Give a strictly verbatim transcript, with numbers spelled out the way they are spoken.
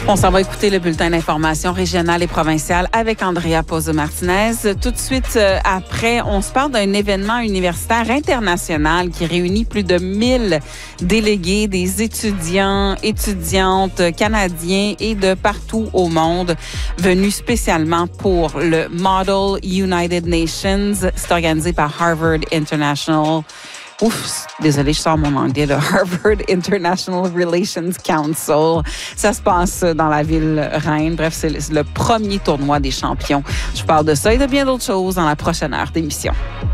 On s'en va écouter le bulletin d'information régionale et provinciale avec Andrea Pozzo-Martinez. Tout de suite euh, après, on se parle d'un événement universitaire international qui réunit plus de mille délégués, des étudiants, étudiantes canadiens et de partout au monde, venus spécialement pour le Model United Nations. C'est organisé par Harvard International. Ouf, désolé, je sors mon anglais, le Harvard International Relations Council. Ça se passe dans la ville Reine. Bref, c'est le, c'est le premier tournoi des champions. Je parle de ça et de bien d'autres choses dans la prochaine heure d'émission.